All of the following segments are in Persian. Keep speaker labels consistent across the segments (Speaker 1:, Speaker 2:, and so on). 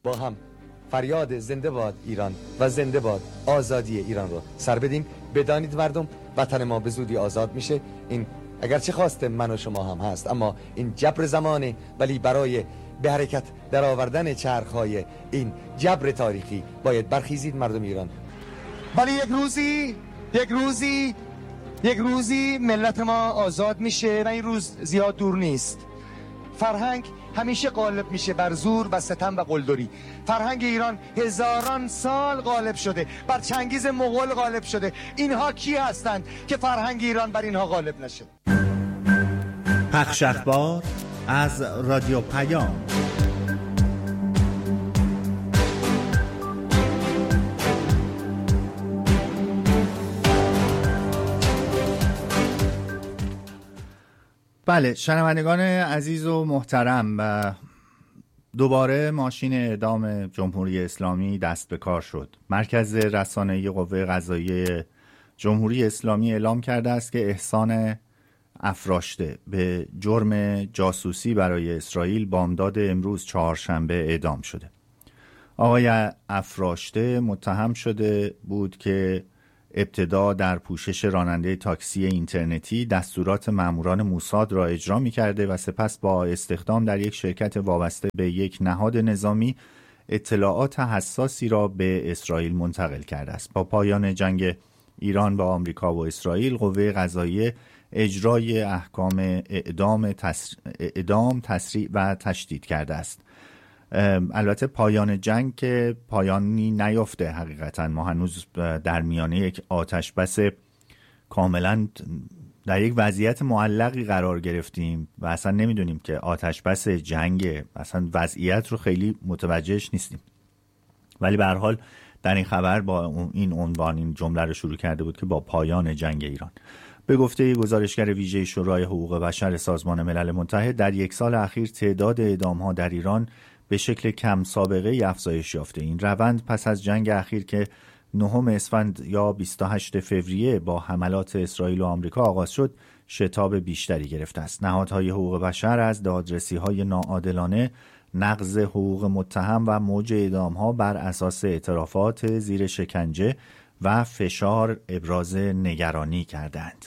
Speaker 1: با هم فریاد زنده باد ایران و زنده باد آزادی ایران رو سر بدیم. بدانید مردم، وطن ما به زودی آزاد میشه. این اگرچه خواست من و شما هم هست، اما این جبر زمانه، ولی برای به حرکت در آوردن چرخهای این جبر تاریخی باید برخیزید مردم ایران. ولی یک روزی ملت ما آزاد میشه و این روز زیاد دور نیست. فرهنگ همیشه غالب میشه بر زور و ستم و قلدری. فرهنگ ایران هزاران سال غالب شده، بر چنگیز مغول غالب شده. اینها کی هستند که فرهنگ ایران بر اینها غالب نشه؟
Speaker 2: پخش اخبار از رادیو پیام. بله، شنوندگان عزیز و محترم، دوباره ماشین اعدام جمهوری اسلامی دست به کار شد. مرکز رسانه‌ای قوه قضاییه جمهوری اسلامی اعلام کرده است که احسان افراشته به جرم جاسوسی برای اسرائیل بامداد امروز چهارشنبه اعدام شده. آقای افراشته متهم شده بود که ابتدا در پوشش راننده تاکسی اینترنتی دستورات ماموران موساد را اجرا می‌کرده و سپس با استخدام در یک شرکت وابسته به یک نهاد نظامی اطلاعات حساسی را به اسرائیل منتقل کرده است. با پایان جنگ ایران با آمریکا و اسرائیل، قوه قضاییه اجرای احکام اعدام تسریع و تشدید کرده است. البته پایان جنگ که پایانی نیافته، حقیقتا ما هنوز در میانه یک آتش بس کاملا در یک وضعیت معلقی قرار گرفتیم و اصلا نمیدونیم که آتش بس جنگ، اصلا وضعیت رو خیلی متوجهش نیستیم. ولی به هر حال در این خبر با این عنوان این جمله رو شروع کرده بود که با پایان جنگ ایران. به گفته گزارشگر ویژه شورای حقوق بشر سازمان ملل متحد، در یک سال اخیر تعداد اعدام‌ها در ایران به شکل کم سابقه افزایش یافته. این روند پس از جنگ اخیر که 9 اسفند یا 28 فوریه با حملات اسرائیل و آمریکا آغاز شد، شتاب بیشتری گرفته است. نهادهای حقوق بشر از دادرسی‌های ناعادلانه، نقض حقوق متهم و موج اعدام‌ها بر اساس اعترافات زیر شکنجه و فشار ابراز نگرانی کردند.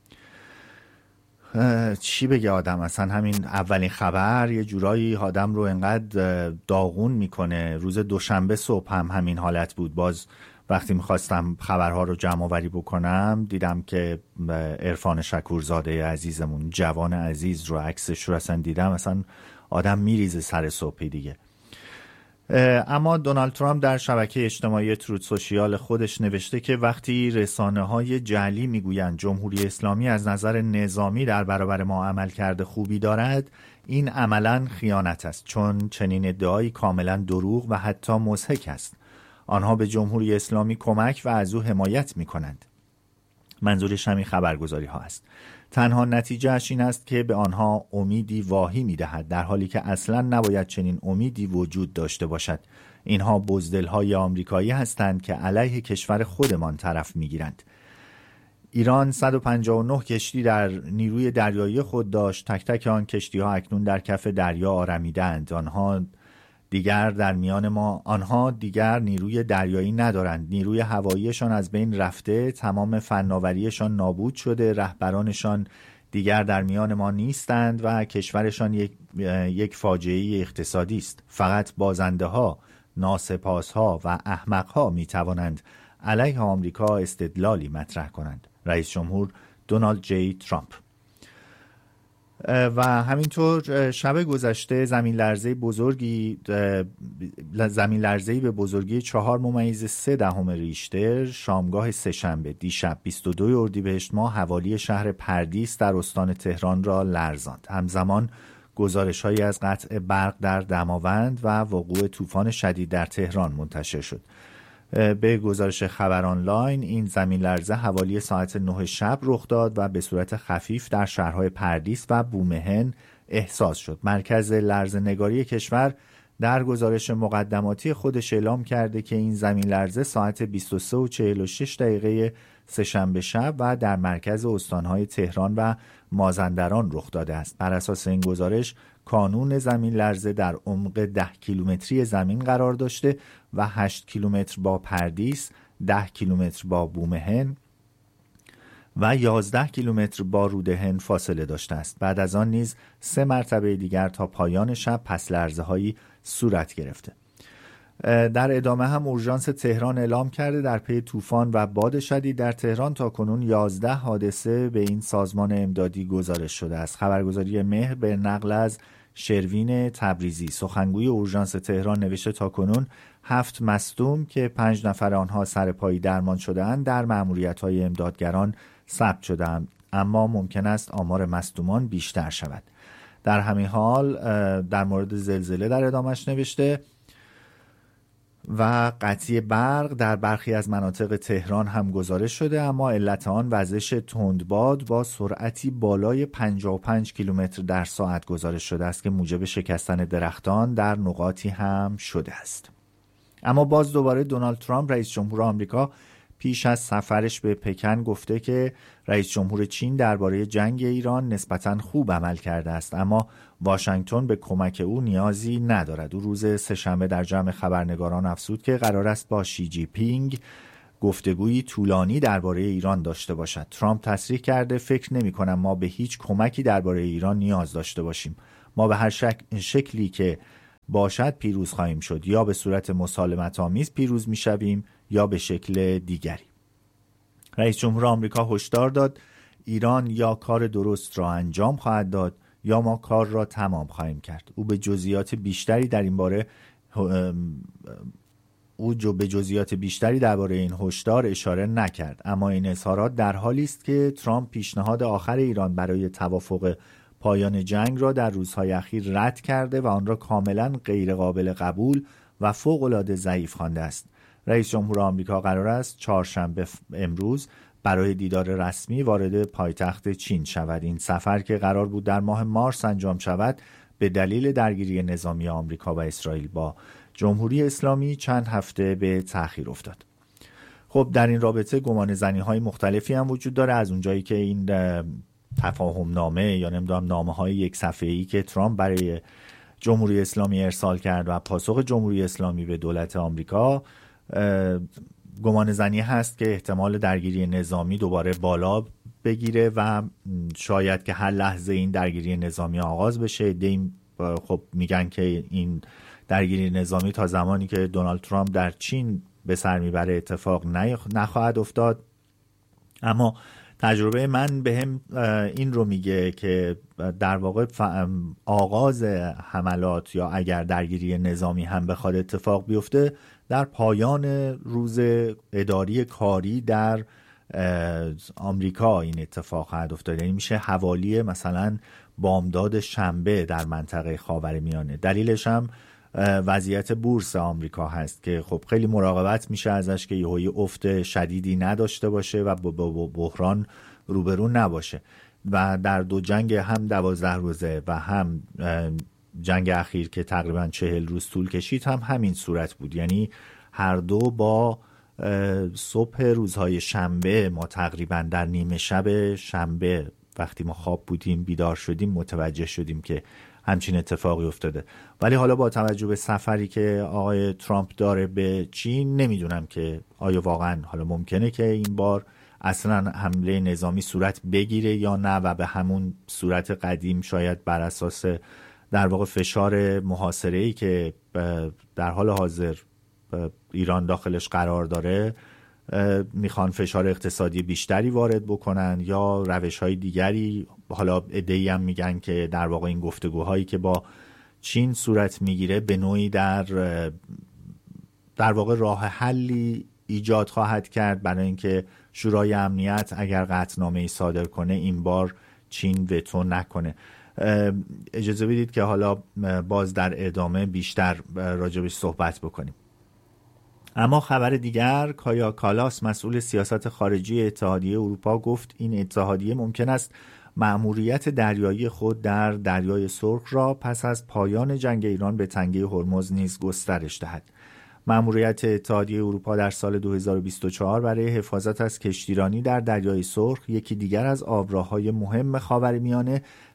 Speaker 2: چی بگه آدم؟ اصلا همین اولین خبر یه جورایی آدم رو انقدر داغون میکنه. روز دوشنبه صبح هم همین حالت بود. باز وقتی میخواستم خبرها رو جمع آوری بکنم دیدم که عرفان شکورزاده عزیزمون، جوان عزیز رو، عکسش رو اصلا دیدم، اصلا آدم میریزه سر صبحی دیگه. اما دونالد ترامپ در شبکه اجتماعی تروت سوشیال خودش نوشته که وقتی رسانه‌های جعلی میگویند جمهوری اسلامی از نظر نظامی در برابر ما عملکرد خوبی دارد، این عملاً خیانت است، چون چنین ادعایی کاملاً دروغ و حتی مضحک است. آنها به جمهوری اسلامی کمک و از او حمایت می‌کنند. منظورش همین خبرگزاری ها است. تنها نتیجه اش این است که به آنها امیدی واهی می دهد، در حالی که اصلا نباید چنین امیدی وجود داشته باشد. اینها بزدل های آمریکایی هستند که علیه کشور خودمان طرف می گیرند. ایران 159 کشتی در نیروی دریایی خود داشت. تک تک آن کشتی ها اکنون در کف دریا آرمیدند. آنها دیگر نیروی دریایی ندارند. نیروی هواییشان از بین رفته، تمام فناوریشان نابود شده، رهبرانشان دیگر در میان ما نیستند و کشورشان یک فاجعه اقتصادی است. فقط بازنده ها، ناسپاس ها و احمق ها می توانند علیه آمریکا استدلالی مطرح کنند. رئیس جمهور دونالد جی ترامپ. و همینطور شب گذشته زمین لرزه‌ای به بزرگی 4.3 ریشتر شامگاه سه‌شنبه دیشب 22 اردیبهشت ماه حوالی شهر پردیس در استان تهران را لرزاند. همزمان گزارش‌هایی از قطع برق در دماوند و وقوع طوفان شدید در تهران منتشر شد. به گزارش خبر آنلاین، این زمین لرزه حوالی ساعت 9 شب رخ داد و به صورت خفیف در شهرهای پردیس و بومهن احساس شد. مرکز لرزه‌نگاری کشور در گزارش مقدماتی خودش اعلام کرده که این زمین لرزه ساعت 23:46 سه‌شنبه شب و در مرکز استانهای تهران و مازندران رخ داده است. بر اساس این گزارش، کانون زمین لرزه در عمق 10 کیلومتری زمین قرار داشته و 8 کیلومتر با پردیس، 10 کیلومتر با بومهن و 11 کیلومتر با رودهن فاصله داشته است. بعد از آن نیز 3 مرتبه دیگر تا پایان شب پس لرزه هایی صورت گرفته. در ادامه هم اورژانس تهران اعلام کرده در پی طوفان و باد شدید در تهران تاکنون 11 حادثه به این سازمان امدادی گزارش شده است. خبرگزاری مهر به نقل از شروین تبریزی سخنگوی اورژانس تهران نوشته تاکنون 7 مصدوم که 5 نفر آنها سرپایی درمان شده‌اند در مأموریت‌های امدادگران ثبت شده‌اند، اما ممکن است آمار مصدومان بیشتر شود. در همین حال در مورد زلزله در ادامهش نوشته و قطعی برق در برخی از مناطق تهران هم گزارش شده، اما علت آن وزش تندباد با سرعتی بالای 55 کیلومتر در ساعت گزارش شده است که موجب شکستن درختان در نقاطی هم شده است. اما باز دوباره دونالد ترامپ رئیس جمهور آمریکا پیش از سفرش به پکن گفته که رئیس جمهور چین درباره جنگ ایران نسبتاً خوب عمل کرده است، اما واشنگتن به کمک او نیازی ندارد. او روز سه‌شنبه در جمع خبرنگاران افزود که قرار است با شی جی پینگ گفتگویی طولانی درباره ایران داشته باشد. ترامپ تصریح کرده فکر نمی‌کنم ما به هیچ کمکی درباره ایران نیاز داشته باشیم. ما به هر شکلی که باشد پیروز خواهیم شد، یا به صورت مسالمت آمیز پیروز می‌شویم یا به شکل دیگری. رئیس جمهور آمریکا هشدار داد ایران یا کار درست را انجام خواهد داد یا ما کار را تمام خواهیم کرد. او به جزئیات بیشتری درباره این هشدار اشاره نکرد، اما این اظهارات در حالی است که ترامپ پیشنهاد آخر ایران برای توافق پایان جنگ را در روزهای اخیر رد کرده و آن را کاملا غیر قابل قبول و فوق‌العاده ضعیف خوانده است. رئیس جمهور آمریکا قرار است چهارشنبه امروز برای دیدار رسمی وارد پایتخت چین شود. این سفر که قرار بود در ماه مارس انجام شود به دلیل درگیری نظامی آمریکا و اسرائیل با جمهوری اسلامی چند هفته به تأخیر افتاد. خب در این رابطه گمانه‌زنی‌های مختلفی هم وجود داره، از اونجایی که این تفاهم نامه یا نمیدونم نامه‌های یک صفحه‌ای که ترامپ برای جمهوری اسلامی ارسال کرد و پاسخ جمهوری اسلامی به دولت آمریکا، گمانه‌زنی هست که احتمال درگیری نظامی دوباره بالا بگیره و شاید که هر لحظه این درگیری نظامی آغاز بشه. خب میگن که این درگیری نظامی تا زمانی که دونالد ترامپ در چین به سر میبره اتفاق نخواهد افتاد، اما تجربه من بهم این رو میگه که در واقع آغاز حملات یا اگر درگیری نظامی هم بخواد اتفاق بیفته در پایان روز اداری کاری در آمریکا این اتفاق خواهد افتاد، یعنی میشه حوالی مثلا بامداد شنبه در منطقه خاورمیانه. دلیلش هم وضعیت بورس آمریکا هست که خب خیلی مراقبت میشه ازش که یهویی افت شدیدی نداشته باشه و با بحران روبرو نباشه. و در دو جنگ هم 12 روزه و هم جنگ اخیر که تقریبا 40 روز طول کشید هم همین صورت بود، یعنی هر دو با صبح روزهای شنبه ما تقریبا در نیمه شب شنبه وقتی ما خواب بودیم بیدار شدیم متوجه شدیم که همچین اتفاقی افتاده. ولی حالا با توجه به سفری که آقای ترامپ داره به چین نمیدونم که آیا واقعا حالا ممکنه که این بار اصلا حمله نظامی صورت بگیره یا نه و به همون صورت قدیم شاید بر اساس در واقع فشار محاصره‌ای که در حال حاضر ایران داخلش قرار داره میخوان فشار اقتصادی بیشتری وارد بکنن یا روش‌های دیگری. حالا عده‌ای هم میگن که در واقع این گفتگوهایی که با چین صورت میگیره به نوعی در واقع راه حلی ایجاد خواهد کرد برای اینکه شورای امنیت اگر قطعنامه‌ای صادر کنه این بار چین وتو نکنه. اجازه بدید که حالا باز در ادامه بیشتر راجبش صحبت بکنیم. اما خبر دیگر، کایا کالاس مسئول سیاست خارجی اتحادیه اروپا گفت این اتحادیه ممکن است مأموریت دریایی خود در دریای سرخ را پس از پایان جنگ ایران به تنگه هرمز نیز گسترش دهد. مأموریت اتحادیه اروپا در سال 2024 برای حفاظت از کشتیرانی در دریای سرخ، یکی دیگر از آبراه‌های مهم خاورمیانه،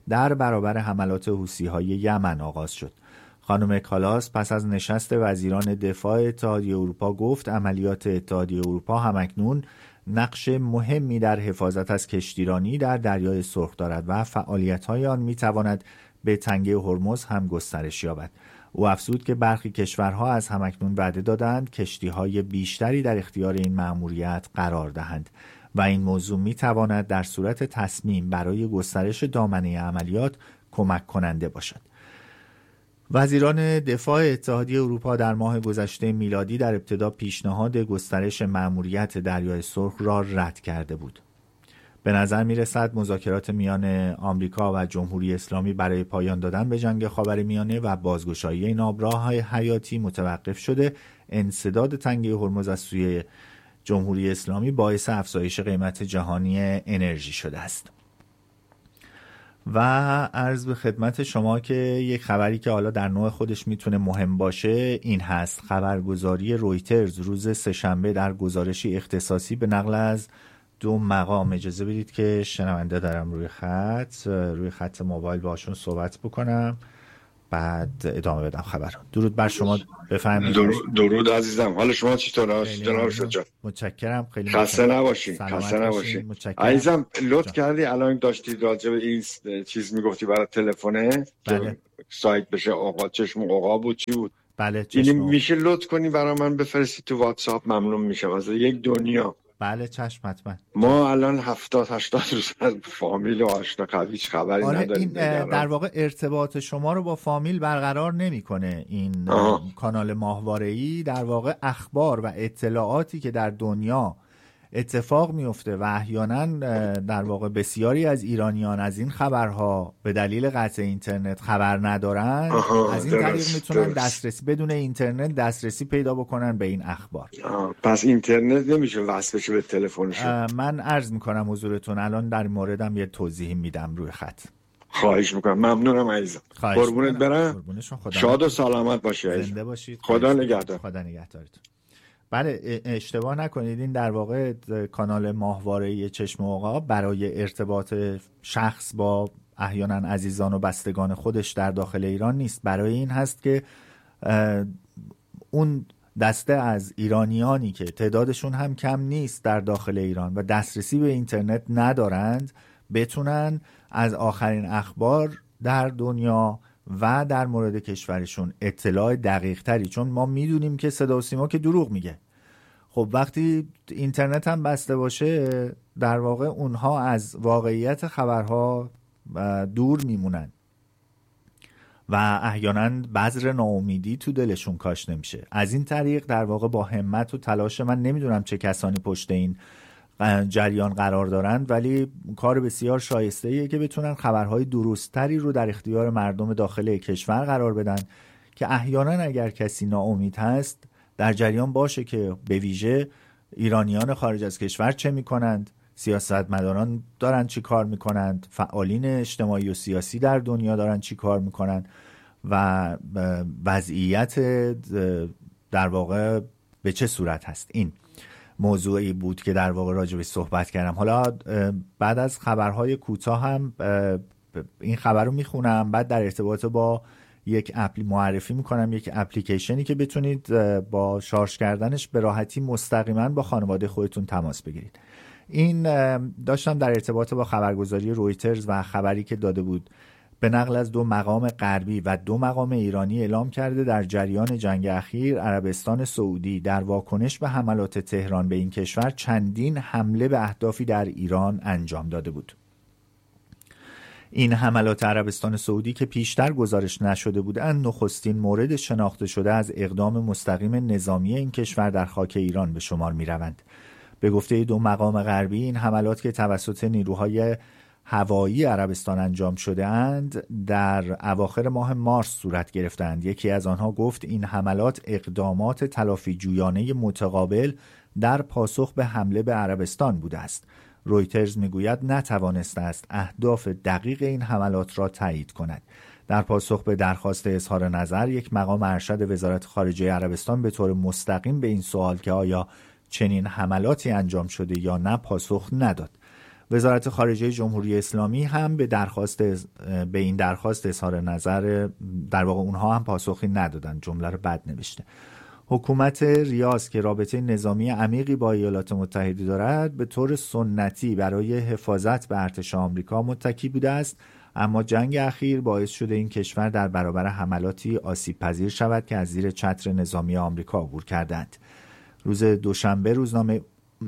Speaker 2: در برابر حملات حوثی‌های یمن آغاز شد. خانم کالاس پس از نشست وزیران دفاع اتحادیه اروپا گفت عملیات اتحادیه اروپا همکنون نقش مهمی در حفاظت از کشتیرانی در دریای سرخ دارد و فعالیت‌های آن می‌تواند به تنگه هرمز هم گسترش یابد. او افزود که برخی کشورها از همکنون وعده دادند کشتی‌های بیشتری در اختیار این مأموریت قرار دهند و این موضوع می‌تواند در صورت تصمیم برای گسترش دامنه عملیات کمک کننده باشد. وزیران دفاع اتحادیه اروپا در ماه گذشته میلادی در ابتدا پیشنهاد گسترش مأموریت دریای سرخ را رد کرده بود. به نظر می‌رسد مذاکرات میان آمریکا و جمهوری اسلامی برای پایان دادن به جنگ خاورمیانه و بازگشایی این آبراه‌های حیاتی متوقف شده. انسداد تنگه هرمز از سوی جمهوری اسلامی باعث افزایش قیمت جهانی انرژی شده است. و عرض به خدمت شما که یک خبری که حالا در نوع خودش میتونه مهم باشه این هست. خبرگزاری رویترز روز سه‌شنبه در گزارشی اختصاصی به نقل از 2 مقام، اجازه بدید که شنونده دارم روی خط موبایل باشون صحبت بکنم بعد ادامه بدم خبر. درود بر شما، بفرمایید.
Speaker 3: درود عزیزم، حال شما چطور جناب شجاع؟
Speaker 2: متشکرم، خیلی
Speaker 3: خسته نباشین. عزیزم لطف کردی الان داشتی راجع به این چیز میگفتی برای تلفنه.
Speaker 2: بله.
Speaker 3: سایت بشه آقا چشم آقا بود چی بود؟
Speaker 2: بله
Speaker 3: این میشه لطف کنی برای من بفرستی تو واتساپ؟ ممنون میشم. از یک دنیا.
Speaker 2: بله چشم حتما.
Speaker 3: ما الان 70-80 روز از فامیل و آشنا هیچ خبری نداریم.
Speaker 2: این در واقع ارتباط شما رو با فامیل برقرار نمی‌کنه. این کانال ماهواره‌ای در واقع اخبار و اطلاعاتی که در دنیا اتفاق میفته و احیانا در واقع بسیاری از ایرانیان از این خبرها به دلیل قطع اینترنت خبر ندارن، از این طریق میتونن دسترسی بدون اینترنت دسترسی پیدا بکنن به این اخبار.
Speaker 3: پس اینترنت نمیشه وصل بشه به تلفنشون.
Speaker 2: من عرض میکنم حضورتون الان در موردم یه توضیح میدم روی خط.
Speaker 3: خواهش میکنم. ممنونم عزیزم. قربونت برم. شاد و سلامت باشی.
Speaker 2: زنده باشید.
Speaker 3: خدا نگهدار.
Speaker 2: خدا نگهدارتون. بله اشتباه نکنید، این در واقع کانال ماهواره‌ای چشم عقاب برای ارتباط شخص با احیانا عزیزان و بستگان خودش در داخل ایران نیست. برای این هست که اون دسته از ایرانیانی که تعدادشون هم کم نیست در داخل ایران و دسترسی به اینترنت ندارند بتونن از آخرین اخبار در دنیا و در مورد کشورشون اطلاع دقیق تری، چون ما میدونیم که صدا و سیما که دروغ میگه. خب وقتی اینترنت هم بسته باشه در واقع اونها از واقعیت خبرها دور میمونن و احیانا بذر ناامیدی تو دلشون کاش نمیشه. از این طریق در واقع با همت و تلاش، من نمیدونم چه کسانی پشت این جریان قرار دارند، ولی کار بسیار شایسته‌ایه که بتونن خبرهای درست‌تری رو در اختیار مردم داخل کشور قرار بدن که احیانا اگر کسی ناامید هست در جریان باشه که به ویژه ایرانیان خارج از کشور چه میکنند، سیاستمداران دارن چی کار میکنند، فعالین اجتماعی و سیاسی در دنیا دارن چی کار میکنند و وضعیت در واقع به چه صورت هست. این موضوعی بود که در واقع راجعش صحبت کردم. حالا بعد از خبرهای کوتاه هم این خبر رو میخونم، بعد در ارتباط با یک معرفی میکنم یک اپلیکیشنی که بتونید با شارژ کردنش به راحتی مستقیما با خانواده خودتون تماس بگیرید. این داشتم در ارتباط با خبرگزاری رویترز و خبری که داده بود به نقل از 2 مقام غربی و 2 مقام ایرانی اعلام کرده در جریان جنگ اخیر عربستان سعودی در واکنش به حملات تهران به این کشور چندین حمله به اهدافی در ایران انجام داده بود. این حملات عربستان سعودی که پیشتر گزارش نشده بودند نخستین مورد شناخته شده از اقدام مستقیم نظامی این کشور در خاک ایران به شمار می روند. به گفته 2 مقام غربی این حملات که توسط نیروهای هوایی عربستان انجام شده اند در اواخر ماه مارس صورت گرفتند. یکی از آنها گفت این حملات اقدامات تلافی جویانه متقابل در پاسخ به حمله به عربستان بوده است. رویترز میگوید نتوانسته است اهداف دقیق این حملات را تایید کند. در پاسخ به درخواست اظهار نظر یک مقام ارشد وزارت خارجه عربستان به طور مستقیم به این سوال که آیا چنین حملاتی انجام شده یا نه پاسخ نداد. وزارت خارجه جمهوری اسلامی هم به این درخواست اظهار نظر، در واقع اونها هم پاسخی ندادن، جمله رو بد نوشته. حکومت ریاض که رابطه نظامی عمیقی با ایالات متحده دارد به طور سنتی برای حفاظت به ارتش آمریکا متکی بوده است، اما جنگ اخیر باعث شده این کشور در برابر حملاتی آسیب پذیر شود که از زیر چتر نظامی آمریکا عبور کردند. روز دوشنبه روزنامه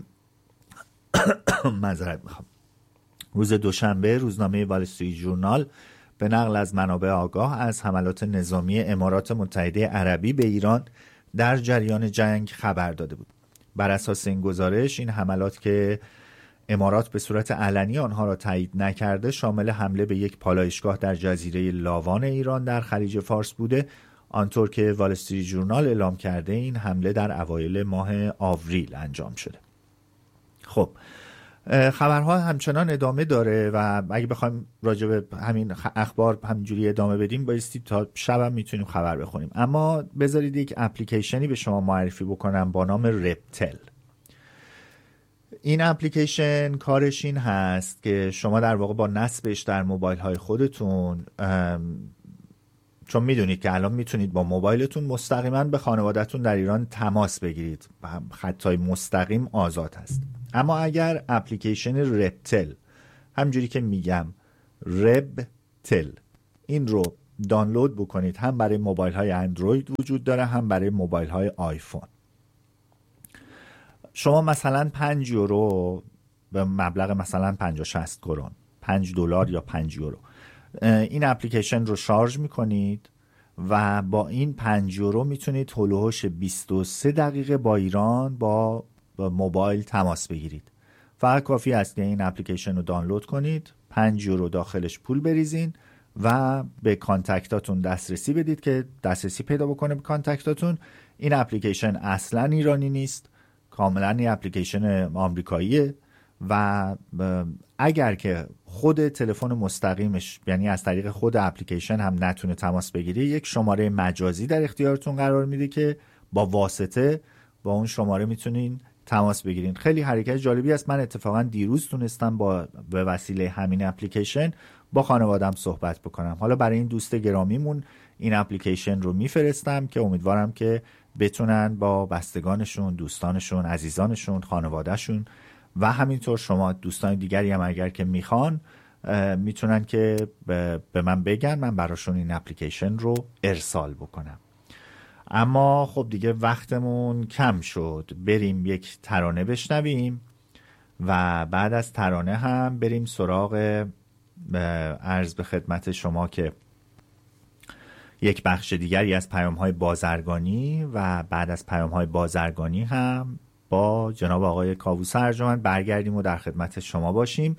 Speaker 2: روزنامه وال استریت ژورنال به نقل از منابع آگاه از حملات نظامی امارات متحده عربی به ایران در جریان جنگ خبر داده بود. بر اساس این گزارش، این حملات که امارات به صورت علنی آنها را تایید نکرده شامل حمله به یک پالایشگاه در جزیره لاوان ایران در خلیج فارس بوده. آنطور که وال استریت ژورنال اعلام کرده این حمله در اوایل ماه آوریل انجام شده. خب خبرها همچنان ادامه داره و اگه بخوایم راجع به همین اخبار همینجوری ادامه بدیم بایستی تا شب میتونیم خبر بخونیم. اما بذارید یک اپلیکیشنی به شما معرفی بکنم با نام رپتل. این اپلیکیشن کارش این هست که شما در واقع با نصبش در موبایل های خودتون، چون میدونید که الان میتونید با موبایلتون مستقیما به خانوادهتون در ایران تماس بگیرید، خطای مستقیم آزاد هست. اما اگر اپلیکیشن رپتل، همجوری که میگم رپتل، این رو دانلود بکنید، هم برای موبایل های اندروید وجود داره هم برای موبایل های آیفون. شما مثلا 5 یورو به مبلغ مثلا 50-60 کرون، $5 یا 5 یورو این اپلیکیشن رو شارژ میکنید و با این 5 یورو میتونید هلوهوش 23 دقیقه با ایران با موبایل تماس بگیرید. فقط کافی است که این اپلیکیشن رو دانلود کنید، 5 یورو داخلش پول بریزین و به کانتکتاتون دسترسی بدید که دسترسی پیدا بکنه به کانتکتاتون. این اپلیکیشن اصلا ایرانی نیست، کاملا این اپلیکیشن آمریکاییه و اگر که خود تلفن مستقیمش، یعنی از طریق خود اپلیکیشن هم نتونه تماس بگیری، یک شماره مجازی در اختیارتون قرار میده که با واسطه با اون شماره میتونین تماس بگیرین. خیلی حرکت جالبی است. من اتفاقا دیروز تونستم به وسیله همین اپلیکیشن با خانوادم صحبت بکنم. حالا برای این دوست گرامیمون این اپلیکیشن رو میفرستم که امیدوارم که بتونن با بستگانشون، دوستانشون، عزیزانشون، خانوادهشون و همینطور شما دوستان دیگری هم اگر که میخوان میتونن که به من بگن، من براشون این اپلیکیشن رو ارسال بکنم. اما خب دیگه وقتمون کم شد، بریم یک ترانه بشنویم و بعد از ترانه هم بریم سراغ عرض به خدمت شما که یک بخش دیگری از پیام‌های بازرگانی و بعد از پیام‌های بازرگانی هم با جناب آقای کاووس ارجمند برگردیم و در خدمت شما باشیم.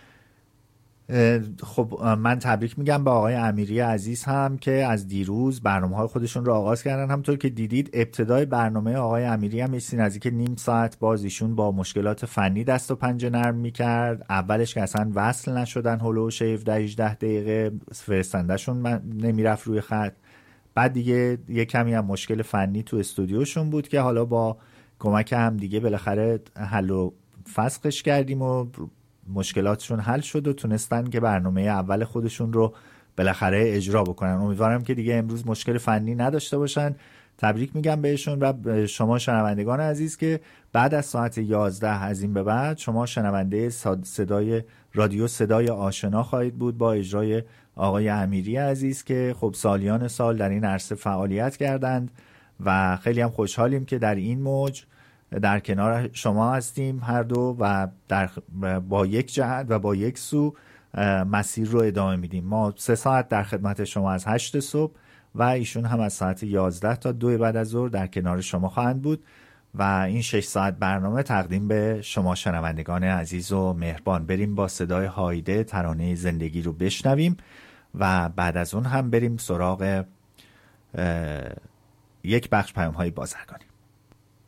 Speaker 2: خب من تبریک میگم به آقای امیری عزیز هم که از دیروز برنامه‌های خودشون رو آغاز کردن. همونطور که دیدید ابتدای برنامه آقای امیری هم نزدیک نیم ساعت باز ایشون با مشکلات فنی دست و پنجه نرم میکرد. اولش که اصلا وصل نشدن، هلوش 17-18 دقیقه فرستندهشون نمیرفت روی خط. بعد دیگه یه کمی هم مشکل فنی تو استودیوشون بود که حالا با کمک هم دیگه بالاخره حل و فسخش کردیم و مشکلاتشون حل شد و تونستن که برنامه اول خودشون رو بالاخره اجرا بکنن. امیدوارم که دیگه امروز مشکل فنی نداشته باشن. تبریک میگم بهشون و شما شنوندگان عزیز که بعد از ساعت 11 از این به بعد شما شنونده صدای رادیو صدای آشنا خواهید بود با اجرای آقای امیری عزیز که خب سالیان سال در این عرصه فعالیت کردند و خیلی هم خوشحالیم که در این موج در کنار شما هستیم هر دو و با یک جهت و با یک سو مسیر رو ادامه میدیم. ما 3 ساعت در خدمت شما از 8 صبح و ایشون هم از ساعت 11 تا 2 بعد از ظهر در کنار شما خواهند بود و این 6 ساعت برنامه تقدیم به شما شنوندگان عزیز و مهربان. بریم با صدای هایده ترانه زندگی رو بشنویم و بعد از اون هم بریم سراغ یک بخش پیام‌های بازرگانی.